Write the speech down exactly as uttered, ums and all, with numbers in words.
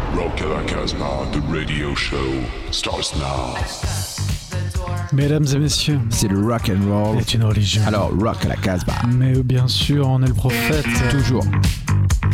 Rock à la Casbah, the radio show starts now. Mesdames et messieurs, c'est le rock and roll. C'est une religion. Alors rock à la Casbah. Mais bien sûr, on est le prophète. Toujours.